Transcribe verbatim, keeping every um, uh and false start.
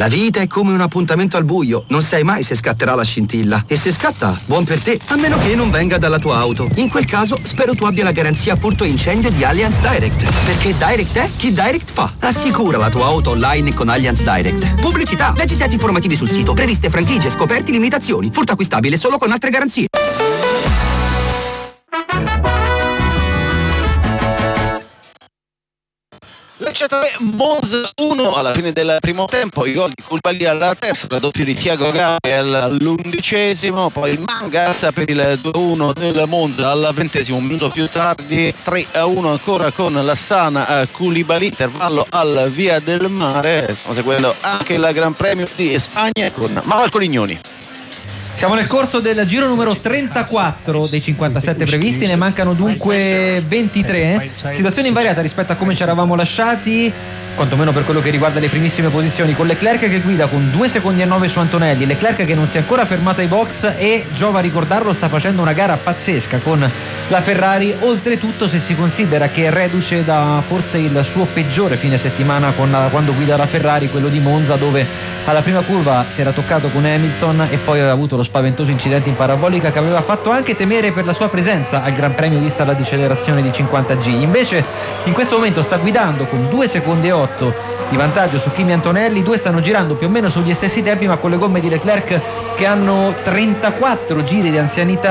La vita è come un appuntamento al buio, non sai mai se scatterà la scintilla. E se scatta, buon per te, a meno che non venga dalla tua auto. In quel caso, spero tu abbia la garanzia furto incendio di Allianz Direct. Perché Direct è chi Direct fa. Assicura la tua auto online con Allianz Direct. Pubblicità, leggi set informativi sul sito, previste franchigie, scoperti, limitazioni. Furto acquistabile solo con altre garanzie. Lecce tre, Monza uno alla fine del primo tempo, i gol di Koulibaly alla terza, il doppio di Thiago Gabriel all'undicesimo, poi Mangas per il due a uno del Monza al ventesimo, un minuto più tardi tre a uno ancora con l'Assana Koulibaly, intervallo al Via del Mare. Stiamo seguendo anche il Gran Premio di Spagna con Manuel Colignoni. Siamo nel corso del giro numero trentaquattro dei cinquantasette previsti, ne mancano dunque ventitré. Situazione invariata rispetto a come ci eravamo lasciati, quantomeno per quello che riguarda le primissime posizioni, con Leclerc che guida con due secondi e nove su Antonelli, Leclerc che non si è ancora fermato ai box e, giova a ricordarlo, sta facendo una gara pazzesca con la Ferrari, oltretutto se si considera che è reduce da forse il suo peggiore fine settimana con la, quando guida la Ferrari, quello di Monza, dove alla prima curva si era toccato con Hamilton e poi aveva avuto lo spaventoso incidente in parabolica che aveva fatto anche temere per la sua presenza al Gran Premio vista la decelerazione di cinquanta G. Invece in questo momento sta guidando con due secondi e otto di vantaggio su Kimi Antonelli, i due stanno girando più o meno sugli stessi tempi ma con le gomme di Leclerc che hanno trentaquattro giri di anzianità